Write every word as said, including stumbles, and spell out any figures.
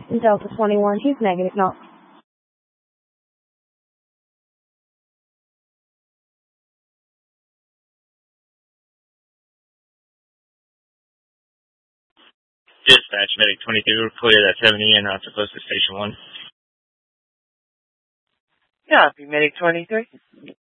Delta twenty-one, he's negative, no. Dispatch, Medic twenty-three, we're clear that seventy and not supposed to station one. Copy, Medic twenty-three.